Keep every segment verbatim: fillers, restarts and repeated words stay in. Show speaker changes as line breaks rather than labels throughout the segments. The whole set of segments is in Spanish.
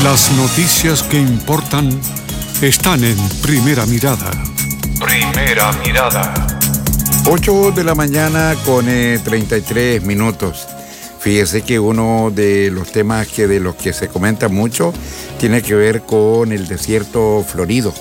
Las noticias que importan están en Primera Mirada. Primera Mirada.
ocho de la mañana con eh, treinta y tres minutos. Fíjese que uno de los temas que de los que se comenta mucho tiene que ver con el desierto florido.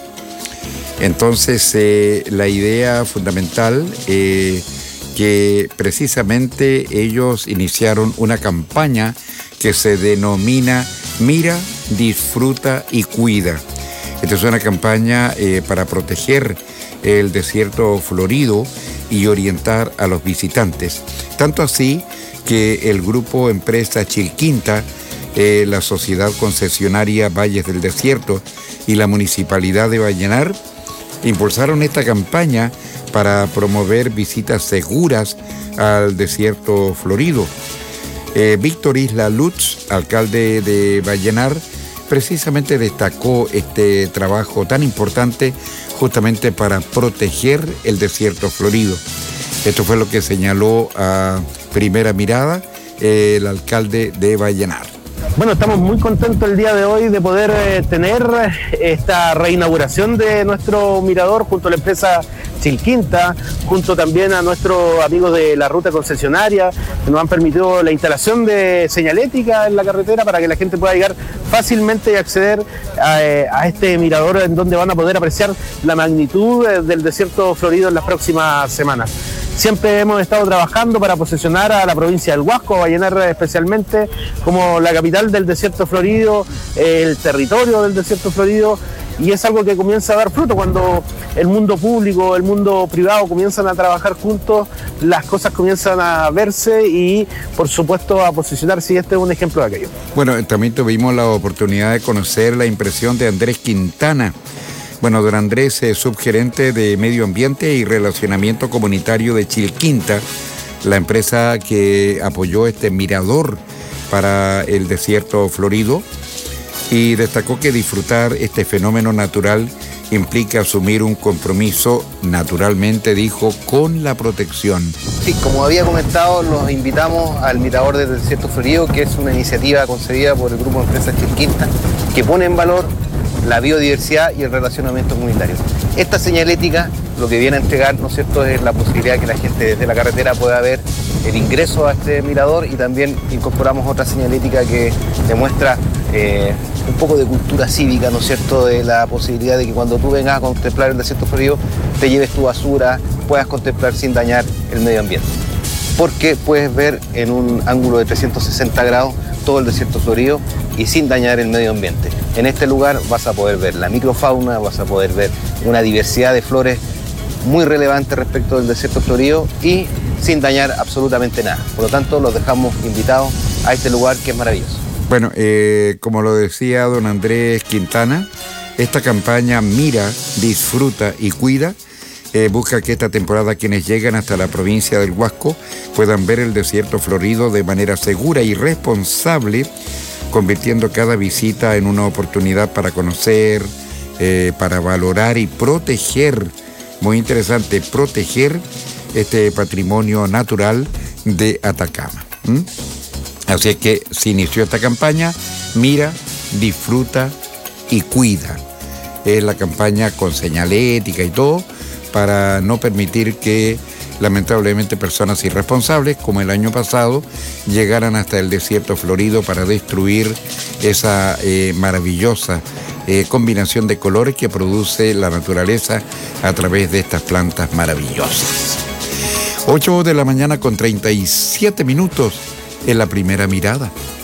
Entonces, eh, la idea fundamental eh, que precisamente ellos iniciaron una campaña que se denomina Mira, Disfruta y Cuida. Esta es una campaña eh, para proteger el desierto florido y orientar a los visitantes. Tanto así que el grupo empresa Chilquinta, eh, la sociedad concesionaria Valles del Desierto y la municipalidad de Vallenar impulsaron esta campaña para promover visitas seguras al desierto florido. Eh, Víctor Isla Lutz, alcalde de Vallenar, precisamente destacó este trabajo tan importante justamente para proteger el desierto florido. Esto fue lo que señaló a Primera Mirada eh, el alcalde de Vallenar.
Bueno, estamos muy contentos el día de hoy de poder eh, tener esta reinauguración de nuestro mirador junto a la empresa Chilquinta, junto también a nuestros amigos de la ruta concesionaria, que nos han permitido la instalación de señalética en la carretera para que la gente pueda llegar fácilmente y acceder a, a este mirador en donde van a poder apreciar la magnitud del desierto florido en las próximas semanas. Siempre hemos estado trabajando para posicionar a la provincia del Huasco, a Vallenar especialmente, como la capital del desierto florido, el territorio del desierto florido, y es algo que comienza a dar fruto cuando el mundo público, el mundo privado comienzan a trabajar juntos, las cosas comienzan a verse y por supuesto a posicionarse, y este es un ejemplo de aquello.
Bueno, también tuvimos la oportunidad de conocer la impresión de Andrés Quintana. Bueno, don Andrés es subgerente de Medio Ambiente y Relacionamiento Comunitario de Chilquinta, la empresa que apoyó este mirador para el desierto florido, y destacó que disfrutar este fenómeno natural implica asumir un compromiso, naturalmente dijo, con la protección.
Sí, como había comentado, los invitamos al Mirador del Desierto Florido, que es una iniciativa concebida por el Grupo de Empresas Chilquinta, que pone en valor la biodiversidad y el relacionamiento comunitario. Esta señalética lo que viene a entregar, ¿no es cierto?, es la posibilidad que la gente desde la carretera pueda ver el ingreso a este mirador, y también incorporamos otra señalética que demuestra eh, un poco de cultura cívica, ¿no es cierto?, de la posibilidad de que cuando tú vengas a contemplar el desierto florido te lleves tu basura, puedas contemplar sin dañar el medio ambiente. Porque puedes ver en un ángulo de trescientos sesenta grados todo el desierto florido y sin dañar el medio ambiente. En este lugar vas a poder ver la microfauna, vas a poder ver una diversidad de flores muy relevante respecto del desierto florido y sin dañar absolutamente nada. Por lo tanto, los dejamos invitados a este lugar que es maravilloso.
Bueno, eh, como lo decía don Andrés Quintana, esta campaña Mira, Disfruta y Cuida eh, busca que esta temporada quienes llegan hasta la provincia del Huasco puedan ver el desierto florido de manera segura y responsable, convirtiendo cada visita en una oportunidad para conocer, eh, para valorar y proteger, muy interesante, proteger este patrimonio natural de Atacama. ¿Mm? Así es que se inició esta campaña, Mira, Disfruta y Cuida. Es la campaña con señalética y todo, para no permitir que lamentablemente personas irresponsables, como el año pasado, llegaran hasta el desierto florido para destruir esa eh, maravillosa eh, combinación de colores que produce la naturaleza a través de estas plantas maravillosas. ocho de la mañana con treinta y siete minutos en la Primera Mirada.